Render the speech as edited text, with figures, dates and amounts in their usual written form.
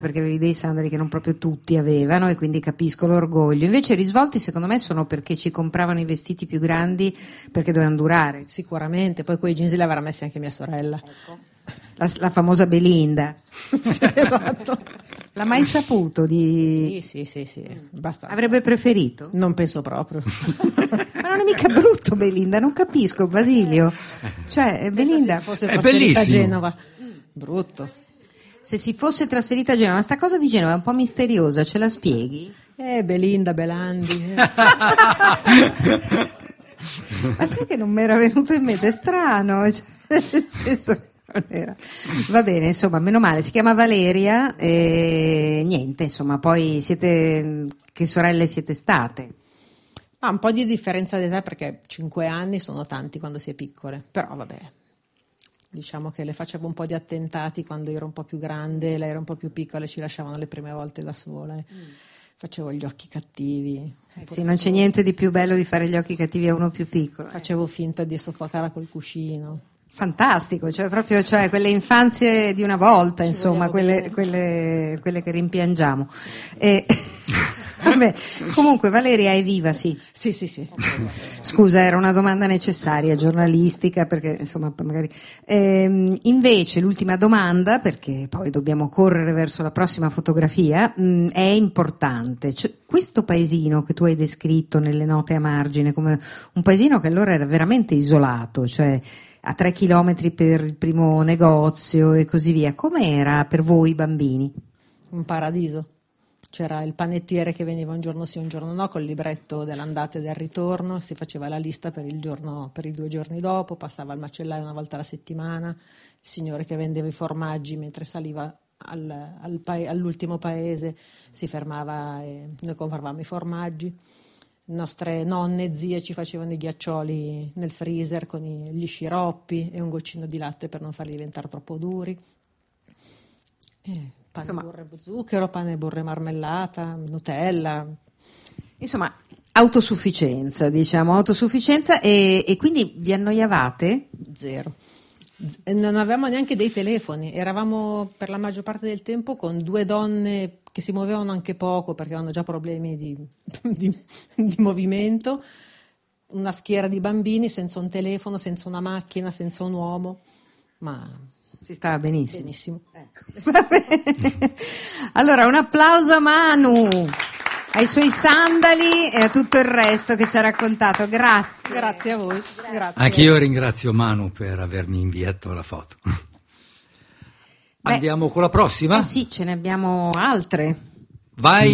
perché avevi dei sandali che non proprio tutti avevano e quindi capisco l'orgoglio. Invece i risvolti secondo me sono perché ci compravano i vestiti più grandi perché dovevano durare. Sicuramente, poi quei jeans li avrà messi anche mia sorella. Ecco. La famosa Belinda. Sì, esatto. L'ha mai saputo di... Sì, basta. Avrebbe preferito? Non penso proprio. Ma non è mica brutto Belinda, non capisco Basilio. Cioè Belinda se fosse trasferita a Genova. Brutto. Se si fosse trasferita a Genova, ma sta cosa di Genova è un po' misteriosa, ce la spieghi? Belinda, Belandi. Ma sai che non mi era venuto in mente, è strano, cioè, nel senso che non era. Va bene, insomma, meno male, si chiama Valeria e niente, insomma, poi che sorelle siete state? Un po' di differenza d'età perché 5 anni sono tanti quando si è piccole, però vabbè. Diciamo che le facevo un po' di attentati quando ero un po' più grande, lei era un po' più piccola e ci lasciavano le prime volte da sole. Facevo gli occhi cattivi. Sì, non c'è niente di più bello di fare gli occhi cattivi a uno più piccolo. Facevo finta di soffocare col cuscino. Fantastico, cioè proprio quelle infanzie di una volta, insomma, quelle che rimpiangiamo. Vabbè, comunque Valeria è viva, sì. Sì. Scusa, era una domanda necessaria, giornalistica, perché insomma magari. Invece l'ultima domanda, perché poi dobbiamo correre verso la prossima fotografia, è importante. Cioè, questo paesino che tu hai descritto nelle note a margine come un paesino che allora era veramente isolato, cioè a 3 chilometri per il primo negozio e così via, com'era per voi bambini? Un paradiso. C'era il panettiere che veniva un giorno sì, un giorno no, col libretto dell'andata e del ritorno, si faceva la lista per i 2 giorni dopo, passava al macellaio una volta alla settimana, il signore che vendeva i formaggi mentre saliva all'ultimo paese si fermava e noi compravamo i formaggi. Nostre nonne e zie ci facevano i ghiaccioli nel freezer con gli sciroppi e un goccino di latte per non farli diventare troppo duri. Pane, burro e zucchero, pane, burro e marmellata, Nutella. Insomma, autosufficienza e quindi vi annoiavate? Zero. Non avevamo neanche dei telefoni, eravamo per la maggior parte del tempo con 2 donne che si muovevano anche poco perché avevano già problemi di movimento, una schiera di bambini senza un telefono, senza una macchina, senza un uomo, ma si stava benissimo. Benissimo. Ecco. Allora un applauso a Manu, ai suoi sandali e a tutto il resto che ci ha raccontato. Grazie. Grazie a voi. Grazie. Anche io ringrazio Manu per avermi inviato la foto. Andiamo con la prossima? Sì, ce ne abbiamo altre. Vai.